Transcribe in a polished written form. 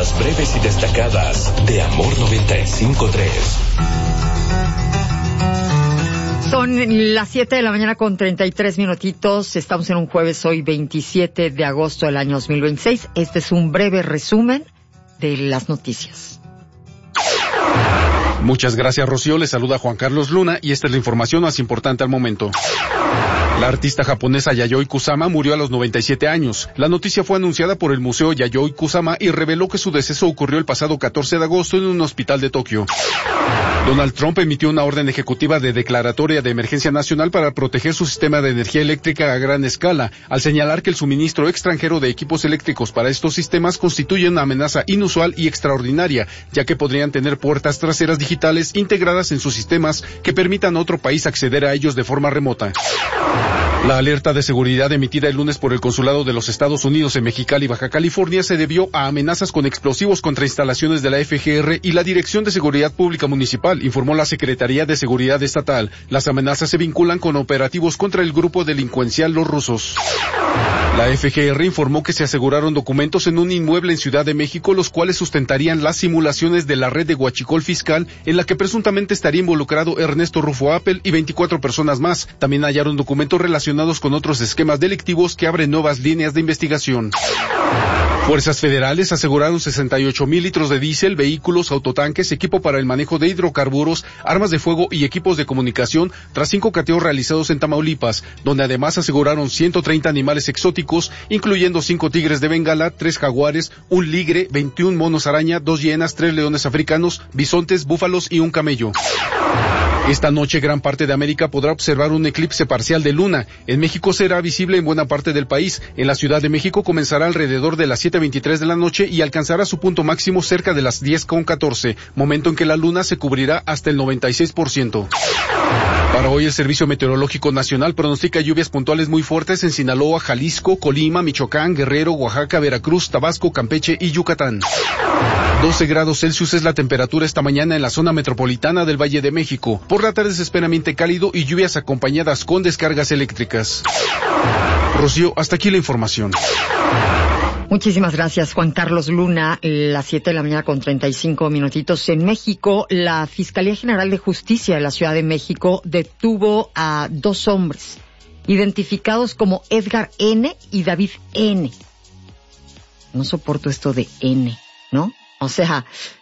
Las breves y destacadas de Amor 95.3. Son las 7 de la mañana con 33 minutitos. Estamos en un jueves hoy, 27 de agosto del año 2026. Este es un breve resumen de las noticias. Muchas gracias, Rocío. Le saluda Juan Carlos Luna y esta es la información más importante al momento. La artista japonesa Yayoi Kusama murió a los 97 años. La noticia fue anunciada por el Museo Yayoi Kusama y reveló que su deceso ocurrió el pasado 14 de agosto en un hospital de Tokio. Donald Trump emitió una orden ejecutiva de declaratoria de emergencia nacional para proteger su sistema de energía eléctrica a gran escala, al señalar que el suministro extranjero de equipos eléctricos para estos sistemas constituye una amenaza inusual y extraordinaria, ya que podrían tener puertas traseras digitales integradas en sus sistemas que permitan a otro país acceder a ellos de forma remota. La alerta de seguridad emitida el lunes por el Consulado de los Estados Unidos en Mexicali, Baja California, se debió a amenazas con explosivos contra instalaciones de la FGR y la Dirección de Seguridad Pública Municipal, informó la Secretaría de Seguridad Estatal. Las amenazas se vinculan con operativos contra el grupo delincuencial Los Rusos. La FGR informó que se aseguraron documentos en un inmueble en Ciudad de México, los cuales sustentarían las simulaciones de la red de huachicol fiscal en la que presuntamente estaría involucrado Ernesto Rufo Appel y 24 personas más. También hallaron documentos relacionados con otros esquemas delictivos que abren nuevas líneas de investigación. Fuerzas federales aseguraron 68,000 litros de diésel, vehículos, autotanques, equipo para el manejo de hidrocarburos, armas de fuego y equipos de comunicación tras 5 cateos realizados en Tamaulipas, donde además aseguraron 130 animales exóticos, incluyendo 5 tigres de Bengala, 3 jaguares, un ligre, 21 monos araña, 2 hienas, 3 leones africanos, bisontes, búfalos y un camello. Esta noche gran parte de América podrá observar un eclipse parcial de luna. En México será visible en buena parte del país. En la Ciudad de México comenzará alrededor de las 7:23 de la noche y alcanzará su punto máximo cerca de las 10:14, momento en que la luna se cubrirá hasta el 96%. Para hoy el Servicio Meteorológico Nacional pronostica lluvias puntuales muy fuertes en Sinaloa, Jalisco, Colima, Michoacán, Guerrero, Oaxaca, Veracruz, Tabasco, Campeche y Yucatán. 12 grados Celsius es la temperatura esta mañana en la zona metropolitana del Valle de México. Por la tarde se espera ambiente cálido y lluvias acompañadas con descargas eléctricas. Rocío, hasta aquí la información. Muchísimas gracias, Juan Carlos Luna. Las 7 de la mañana con 35 minutitos. En México, la Fiscalía General de Justicia de la Ciudad de México detuvo a 2 hombres identificados como Edgar N. y David N. No soporto esto de N, ¿no? O sea,